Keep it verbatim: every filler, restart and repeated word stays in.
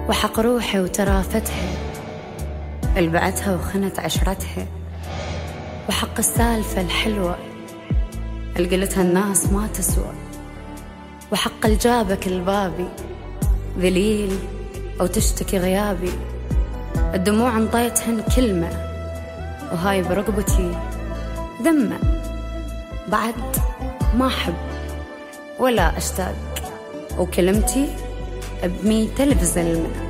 وحق روحي وترافتها البعتها وخنت عشرتها، وحق السالفة الحلوة القلتها الناس ما تسوى، وحق الجابك البابي ذليل أو تشتكي غيابي، الدموع انطيتهن كلمة وهاي برقبتي ذمة، بعد ما أحب ولا أشتاق وكلمتي بمية ألف زلمة.